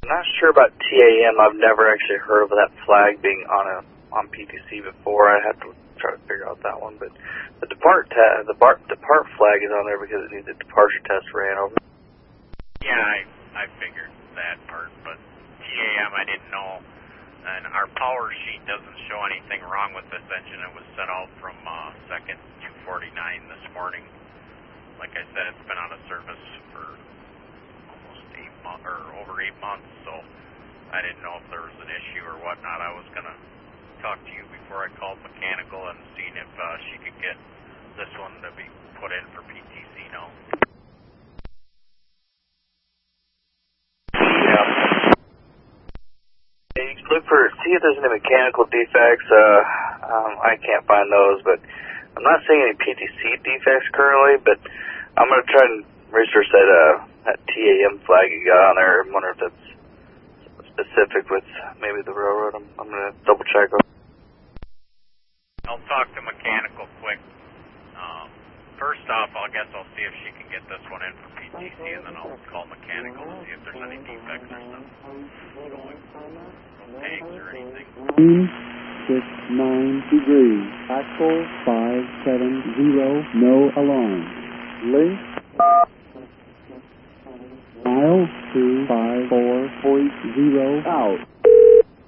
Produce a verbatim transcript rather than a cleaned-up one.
not sure about T A M. I've never actually heard of that flag being on a on P T C before. I have to try to figure out that one. But the depart ta the bar depart flag is on there because it needs a departure test ran over. Yeah, I I figured that part, but T A M I didn't know. And our power sheet doesn't show anything wrong with this engine. It was set out from uh, second two forty-nine this morning. Like I said, it's been out of service for almost eight months, or over eight months, so I didn't know if there was an issue or whatnot. I was going to talk to you before I called mechanical and seen if uh, she could get this one to be put in for P T C now. Look for, see if there's any mechanical defects. Uh, um, I can't find those, but I'm not seeing any P T C defects currently, but I'm going to try and research that, uh, that T A M flag you got on there. I wonder if that's specific with maybe the railroad. I'm, I'm going to double check. I'll talk to mechanical quick. Um, first off, I guess I'll see if she can get this one in for P T C, and then I'll call mechanical to see if there's any defects or stuff going. Tanks or anything. six nine degrees. Axle five seven zero. No alarm. Link. Mile two five four point zero out.